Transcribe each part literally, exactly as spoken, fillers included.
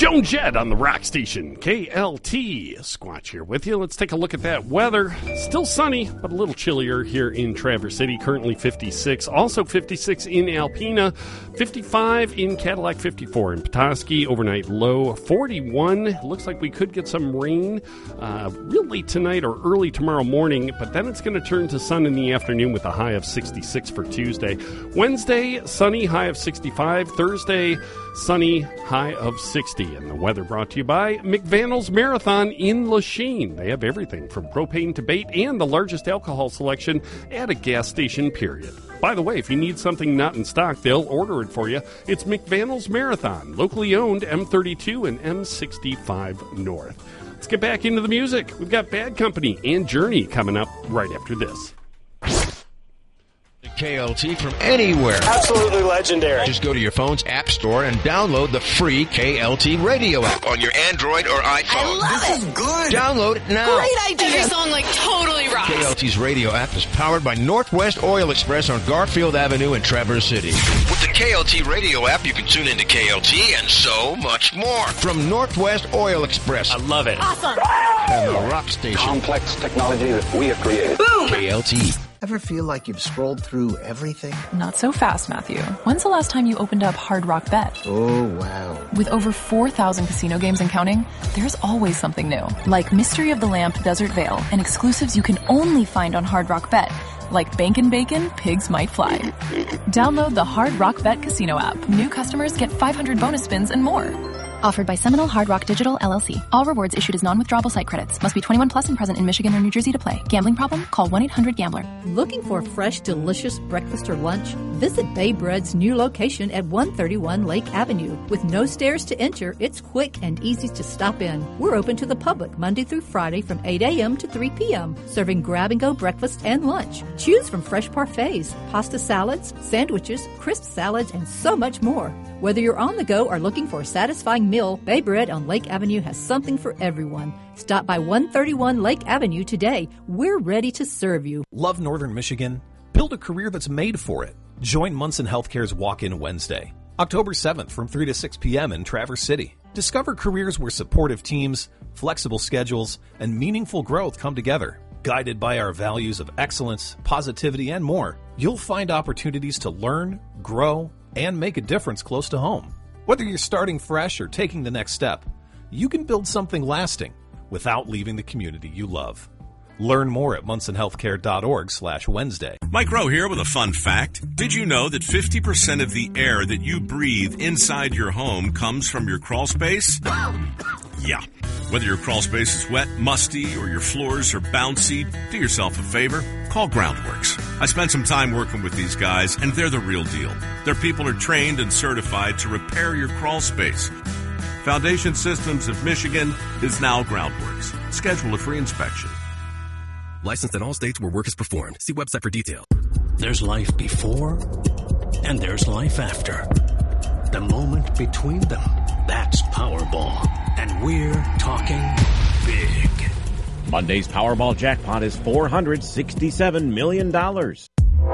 Joan Jett on the rock station, K L T. Squatch here with you. Let's take a look at that weather. Still sunny, but a little chillier here in Traverse City. Currently fifty-six. Also fifty-six in Alpena. fifty-five in Cadillac. fifty-four in Petoskey. Overnight low forty-one. Looks like we could get some rain uh, real late tonight or early tomorrow morning, but then it's going to turn to sun in the afternoon with a high of sixty-six for Tuesday. Wednesday, sunny, high of sixty-five. Thursday, sunny, high of sixty. And the weather brought to you by McVannell's Marathon in Lachine. They have everything from propane to bait and the largest alcohol selection at a gas station, period. By the way, if you need something not in stock, they'll order it for you. It's McVannell's Marathon, locally owned, M thirty-two and M sixty-five North. Let's get back into the music. We've got Bad Company and Journey coming up right after this. K L T from anywhere. Absolutely legendary. Just go to your phone's app store and download the free K L T radio app on your Android or iPhone. I love this it. is good. Download it now. Great idea. Every song like totally rocks. K L T's radio app is powered by Northwest Oil Express on Garfield Avenue in Traverse City. With the K L T radio app, you can tune into K L T and so much more. From Northwest Oil Express. I love it. Awesome. And the rock station. Complex technology that we have created. Boom. K L T. Ever feel like you've scrolled through everything? Not so fast, Matthew. When's the last time you opened up Hard Rock Bet? Oh, wow. With over four thousand casino games and counting, there's always something new. Like Mystery of the Lamp Desert Vale and exclusives you can only find on Hard Rock Bet. Like Bankin' Bacon, Pigs Might Fly. Download the Hard Rock Bet Casino app. New customers get five hundred bonus spins and more. Offered by Seminole Hard Rock Digital, L L C. All rewards issued as non-withdrawable site credits. Must be twenty-one plus and present in Michigan or New Jersey to play. Gambling problem? Call one eight hundred gambler. Looking for fresh, delicious breakfast or lunch? Visit Bay Bread's new location at one thirty-one Lake Avenue. With no stairs to enter, it's quick and easy to stop in. We're open to the public Monday through Friday from eight a.m. to three p.m., serving grab-and-go breakfast and lunch. Choose from fresh parfaits, pasta salads, sandwiches, crisp salads, and so much more. Whether you're on the go or looking for a satisfying meal, Bay Bread on Lake Avenue has something for everyone. Stop by one thirty-one Lake Avenue today. We're ready to serve you. Love Northern Michigan? Build a career that's made for it. Join Munson Healthcare's Walk-In Wednesday, October seventh from three to six p.m. in Traverse City. Discover careers where supportive teams, flexible schedules, and meaningful growth come together. Guided by our values of excellence, positivity, and more, you'll find opportunities to learn, grow, and make a difference close to home. Whether you're starting fresh or taking the next step, you can build something lasting without leaving the community you love. Learn more at munsonhealthcare.org slash Wednesday. Mike Rowe here with a fun fact. Did you know that fifty percent of the air that you breathe inside your home comes from your crawl space? Yeah. Whether your crawl space is wet, musty, or your floors are bouncy, do yourself a favor. Call Groundworks. I spent some time working with these guys, and they're the real deal. Their people are trained and certified to repair your crawl space. Foundation Systems of Michigan is now Groundworks. Schedule a free inspection. Licensed in all states where work is performed. See website for detail. There's life before, and there's life after. The moment between them, that's Powerball. And we're talking big. Monday's Powerball jackpot is four hundred sixty-seven million dollars.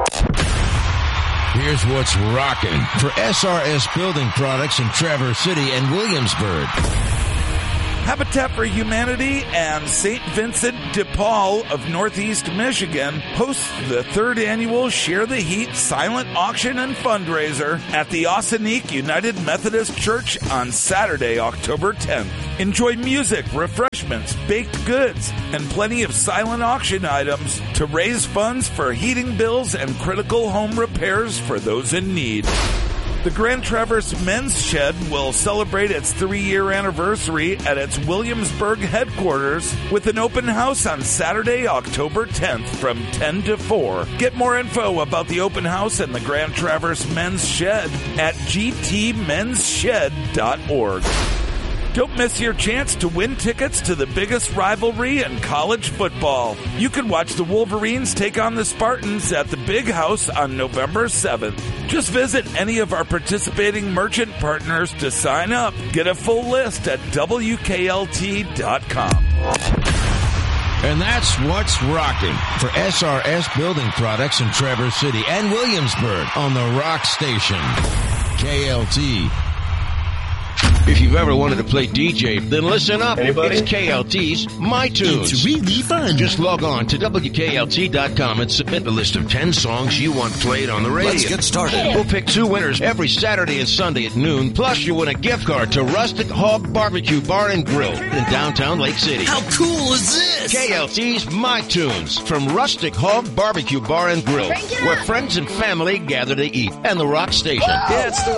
Here's what's rocking for S R S Building Products in Traverse City and Williamsburg. Habitat for Humanity and Saint Vincent de Paul of Northeast Michigan hosts the third annual Share the Heat silent auction and fundraiser at the Ossining United Methodist Church on Saturday, October tenth. Enjoy music, refreshments, baked goods, and plenty of silent auction items to raise funds for heating bills and critical home repairs for those in need. The Grand Traverse Men's Shed will celebrate its three-year anniversary at its Williamsburg headquarters with an open house on Saturday, October tenth from ten to four. Get more info about the open house and the Grand Traverse Men's Shed at g t men's shed dot org. Don't miss your chance to win tickets to the biggest rivalry in college football. You can watch the Wolverines take on the Spartans at the Big House on November seventh. Just visit any of our participating merchant partners to sign up. Get a full list at w k l t dot com. And that's what's rocking for S R S Building Products in Traverse City and Williamsburg on the Rock Station. K L T. If you've ever wanted to play D J, then listen up. Anybody? It's K L T's My Tunes. It's really fun. Just log on to W K L T dot com and submit the list of ten songs you want played on the radio. Let's get started. We'll pick two winners every Saturday and Sunday at noon. Plus, you win a gift card to Rustic Hog Barbecue Bar and Grill in downtown Lake City. How cool is this? K L T's My Tunes from Rustic Hog Barbecue Bar and Grill, where friends and family gather to eat. And the Rock Station. Yeah, it's the